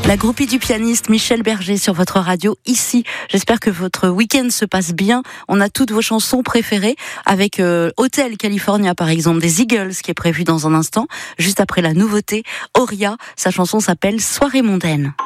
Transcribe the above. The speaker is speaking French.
La groupie du pianiste Michel Berger sur votre radio ici. J'espère que votre week-end se passe bien. On a toutes vos chansons préférées avec Hotel California par exemple des Eagles qui est prévu dans un instant, juste après la nouveauté Oria. Sa chanson s'appelle Soirée mondaine.